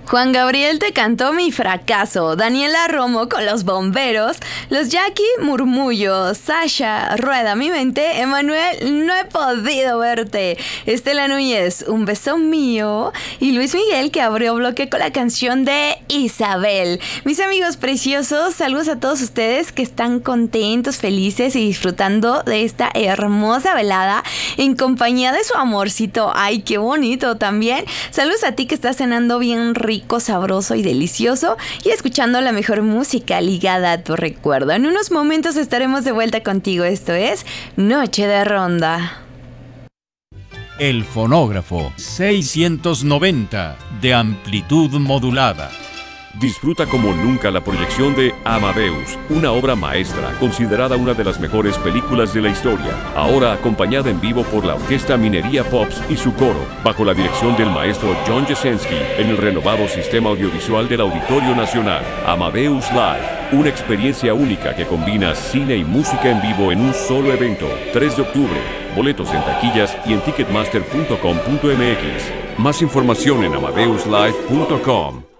Juan Gabriel te cantó Mi Fracaso, Daniela Romo con Los Bomberos, Los Jackie Murmullo, Sasha Rueda Mi Mente, Emanuel No He Podido Verte, Estela Núñez Un Beso Mío y Luis Miguel, que abrió bloque con la canción de Isabel. Mis amigos preciosos, saludos a todos ustedes que están contentos, felices y disfrutando de esta hermosa velada en compañía de su amorcito. Ay, qué bonito también. Saludos a ti que estás cenando bien rico, sabroso y delicioso y escuchando la mejor música ligada a tu recuerdo. En unos momentos estaremos de vuelta contigo. Esto es Noche de Ronda. El fonógrafo 690 de amplitud modulada. Disfruta como nunca la proyección de Amadeus, una obra maestra considerada una de las mejores películas de la historia, ahora acompañada en vivo por la Orquesta Minería Pops y su coro, bajo la dirección del maestro John Jasenski, en el renovado sistema audiovisual del Auditorio Nacional. Amadeus Live, una experiencia única que combina cine y música en vivo en un solo evento. 3 de octubre, boletos en taquillas y en ticketmaster.com.mx. Más información en amadeuslive.com.